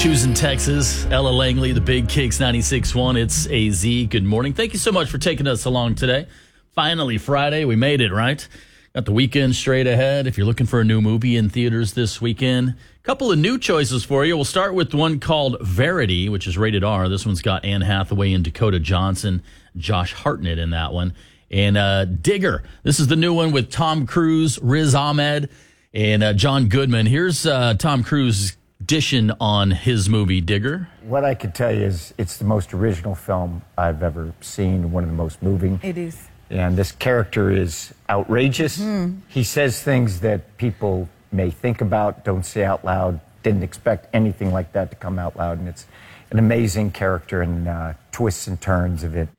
Choosing Texas, Ella Langley, the Big Kicks 96.1. It's AZ. Good morning. Thank you so much for taking us along today. Finally, Friday. We made it, right? Got the weekend straight ahead. If you're looking for a new movie in theaters this weekend, a couple of new choices for you. We'll start with one called Verity, which is rated R. This one's got Anne Hathaway and Dakota Johnson, Josh Hartnett in that one. And Digger. This is the new one with Tom Cruise, Riz Ahmed, and John Goodman. Here's Tom Cruise dishing on his movie Digger. What I could tell you is it's the most original film I've ever seen, one of the most moving. It is. And this character is outrageous. He says things that people may think about, don't say out loud. Didn't expect anything like that to come out loud. And it's an amazing character and twists and turns of it.